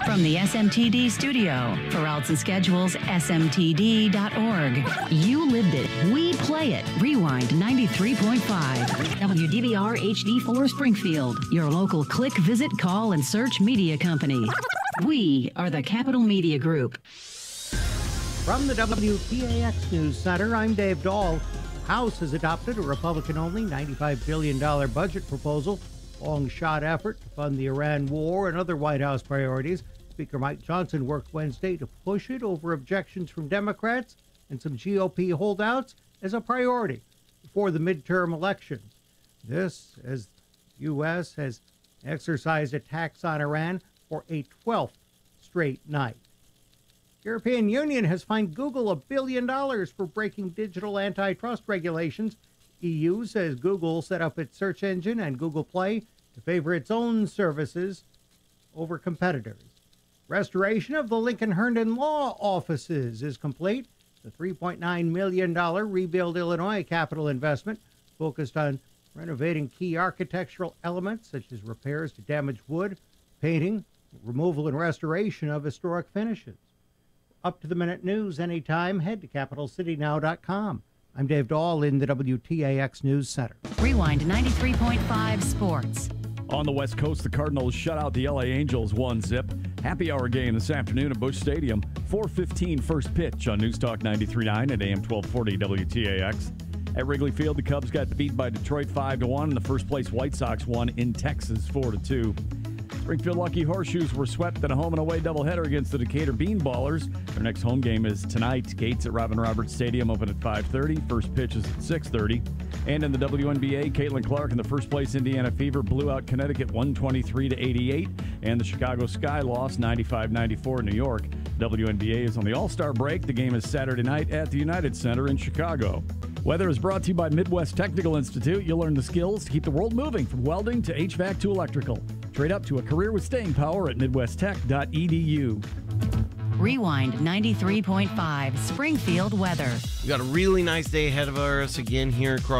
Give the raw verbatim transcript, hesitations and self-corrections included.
From the S M T D studio, for routes and schedules, S M T D dot org. You lived it. We play it. Rewind ninety-three point five. W D V R H D four Springfield. Your local click, visit, call, and search media company. We are the Capital Media Group. From the W T A X News Center, I'm Dave Dahl. House has adopted a Republican-only ninety-five billion dollars budget proposal. Long-shot effort to fund the Iran war and other White House priorities. Speaker Mike Johnson worked Wednesday to push it over objections from Democrats and some G O P holdouts as a priority before the midterm elections. This, as the U S has exercised a tax on Iran for a twelfth straight night. European Union has fined Google a billion dollars for breaking digital antitrust regulations. E U says Google set up its search engine and Google Play to favor its own services over competitors. Restoration of the Lincoln Herndon Law Offices is complete. The three point nine million dollars Rebuild Illinois capital investment focused on renovating key architectural elements such as repairs to damaged wood, painting, removal and restoration of historic finishes. Up to the minute news anytime, head to capital city now dot com. I'm Dave Dahl in the W T A X News Center. Rewind ninety-three point five Sports. On the West Coast, the Cardinals shut out the L A Angels one zip. Happy hour game this afternoon at Busch Stadium. four fifteen first pitch on News Talk ninety-three point nine at A M twelve forty W T A X. At Wrigley Field, the Cubs got beat by Detroit five to one, and the first place White Sox won in Texas four to two. Springfield Lucky Horseshoes were swept in a home and away doubleheader against the Decatur Beanballers. Their next home game is tonight. Gates at Robin Roberts Stadium open at five thirty. First pitch is at six thirty. And in the W N B A, Caitlin Clark and the first place Indiana Fever blew out Connecticut one twenty-three to eighty-eight. And the Chicago Sky lost ninety-five ninety-four in New York. W N B A is on the All-Star break. The game is Saturday night at the United Center in Chicago. Weather is brought to you by Midwest Technical Institute. You'll learn the skills to keep the world moving from welding to H V A C to electrical. Trade up to a career with staying power at midwest tech dot e d u. Rewind ninety-three point five Springfield weather. We got a really nice day ahead of us again here across